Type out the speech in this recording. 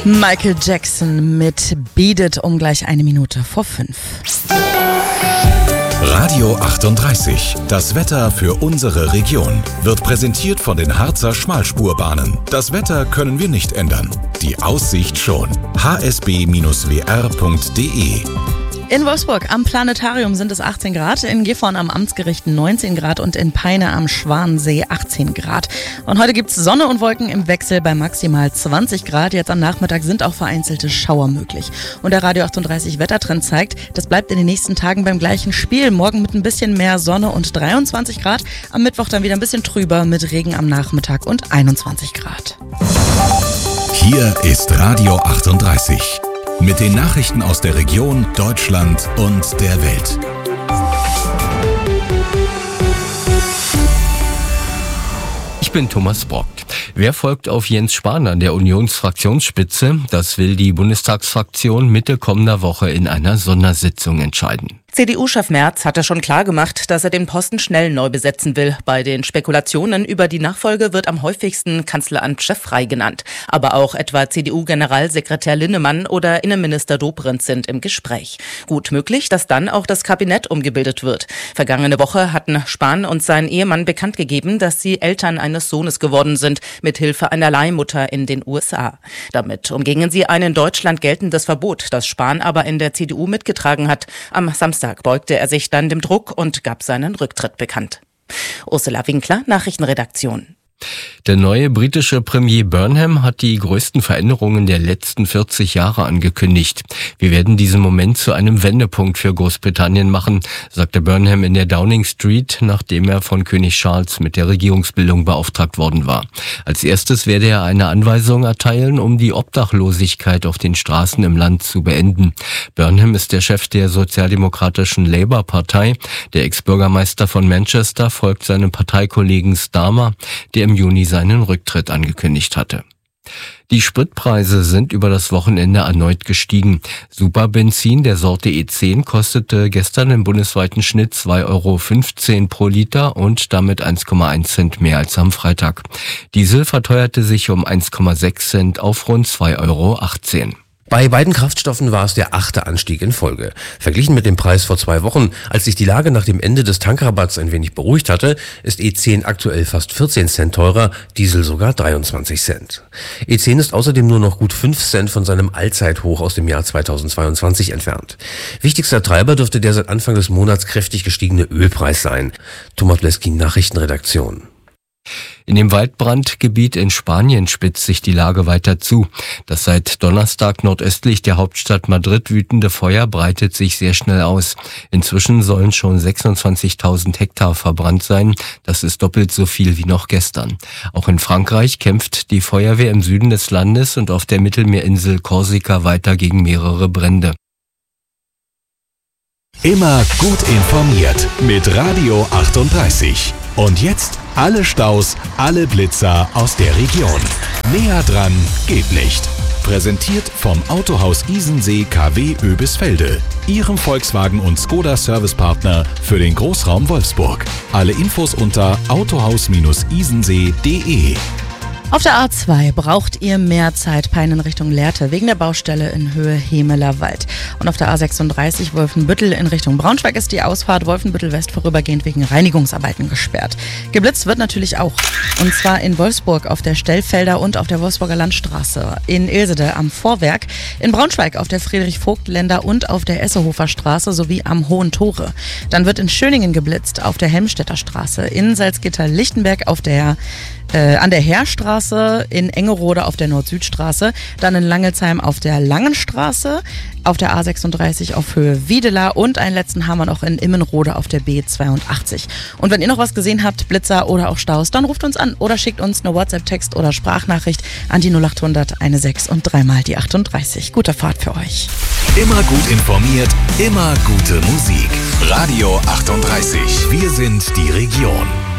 Michael Jackson mit Beat It um gleich 1:05. Radio 38. Das Wetter für unsere Region wird präsentiert von den Harzer Schmalspurbahnen. Das Wetter können wir nicht ändern. Die Aussicht schon. hsb-wr.de. In Wolfsburg am Planetarium sind es 18 Grad, in Gifhorn am Amtsgericht 19 Grad und in Peine am Schwanensee 18 Grad. Und heute gibt es Sonne und Wolken im Wechsel bei maximal 20 Grad. Jetzt am Nachmittag sind auch vereinzelte Schauer möglich. Und der Radio 38 Wettertrend zeigt, das bleibt in den nächsten Tagen beim gleichen Spiel. Morgen mit ein bisschen mehr Sonne und 23 Grad. Am Mittwoch dann wieder ein bisschen trüber mit Regen am Nachmittag und 21 Grad. Hier ist Radio 38. Mit den Nachrichten aus der Region, Deutschland und der Welt. Ich bin Thomas Brockt. Wer folgt auf Jens Spahn an der Unionsfraktionsspitze? Das will die Bundestagsfraktion Mitte kommender Woche in einer Sondersitzung entscheiden. CDU-Chef Merz hatte schon klargemacht, dass er den Posten schnell neu besetzen will. Bei den Spekulationen über die Nachfolge wird am häufigsten Kanzleramtschef Frey genannt. Aber auch etwa CDU-Generalsekretär Linnemann oder Innenminister Dobrindt sind im Gespräch. Gut möglich, dass dann auch das Kabinett umgebildet wird. Vergangene Woche hatten Spahn und sein Ehemann bekannt gegeben, dass sie Eltern eines Sohnes geworden sind, mit Hilfe einer Leihmutter in den USA. Damit umgingen sie ein in Deutschland geltendes Verbot, das Spahn aber in der CDU mitgetragen hat. Am Samstag beugte er sich dann dem Druck und gab seinen Rücktritt bekannt. Ursula Winkler, Nachrichtenredaktion. Der neue britische Premier Burnham hat die größten Veränderungen der letzten 40 Jahre angekündigt. Wir werden diesen Moment zu einem Wendepunkt für Großbritannien machen, sagte Burnham in der Downing Street, nachdem er von König Charles mit der Regierungsbildung beauftragt worden war. Als erstes werde er eine Anweisung erteilen, um die Obdachlosigkeit auf den Straßen im Land zu beenden. Burnham ist der Chef der sozialdemokratischen Labour-Partei. Der Ex-Bürgermeister von Manchester folgt seinem Parteikollegen Starmer, der im Juni seinen Rücktritt angekündigt hatte. Die Spritpreise sind über das Wochenende erneut gestiegen. Superbenzin der Sorte E10 kostete gestern im bundesweiten Schnitt 2,15 € pro Liter und damit 1,1 Cent mehr als am Freitag. Diesel verteuerte sich um 1,6 Cent auf rund 2,18 €. Bei beiden Kraftstoffen war es der 8. Anstieg in Folge. Verglichen mit dem Preis vor 2 Wochen, als sich die Lage nach dem Ende des Tankrabatts ein wenig beruhigt hatte, ist E10 aktuell fast 14 Cent teurer, Diesel sogar 23 Cent. E10 ist außerdem nur noch gut 5 Cent von seinem Allzeithoch aus dem Jahr 2022 entfernt. Wichtigster Treiber dürfte der seit Anfang des Monats kräftig gestiegene Ölpreis sein. Thomas Bleski, Nachrichtenredaktion. In dem Waldbrandgebiet in Spanien spitzt sich die Lage weiter zu. Das seit Donnerstag nordöstlich der Hauptstadt Madrid wütende Feuer breitet sich sehr schnell aus. Inzwischen sollen schon 26.000 Hektar verbrannt sein. Das ist doppelt so viel wie noch gestern. Auch in Frankreich kämpft die Feuerwehr im Süden des Landes und auf der Mittelmeerinsel Korsika weiter gegen mehrere Brände. Immer gut informiert mit Radio 38. Und jetzt alle Staus, alle Blitzer aus der Region. Näher dran geht nicht. Präsentiert vom Autohaus Isensee KW Oebisfelde. Ihrem Volkswagen- und Skoda-Servicepartner für den Großraum Wolfsburg. Alle Infos unter autohaus-isensee.de. Auf der A2 braucht ihr mehr Zeit, Peine in Richtung Lehrte, wegen der Baustelle in Höhe Hemeler Wald. Und auf der A36 Wolfenbüttel in Richtung Braunschweig ist die Ausfahrt Wolfenbüttel West vorübergehend wegen Reinigungsarbeiten gesperrt. Geblitzt wird natürlich auch. Und zwar in Wolfsburg auf der Stellfelder und auf der Wolfsburger Landstraße, in Ilsede am Vorwerk, in Braunschweig auf der Friedrich-Vogt-Länder und auf der Essehofer Straße sowie am Hohen Tore. Dann wird in Schöningen geblitzt auf der Helmstedter Straße, in Salzgitter-Lichtenberg an der Heerstraße, in Engerode auf der Nord-Süd-Straße, dann in Langelsheim auf der Langenstraße, auf der A36 auf Höhe Wiedela und einen letzten haben wir noch in Immenrode auf der B82. Und wenn ihr noch was gesehen habt, Blitzer oder auch Staus, dann ruft uns an oder schickt uns eine WhatsApp-Text oder Sprachnachricht an die 0800 16 und 3 mal die 38. Gute Fahrt für euch. Immer gut informiert, immer gute Musik. Radio 38. Wir sind die Region.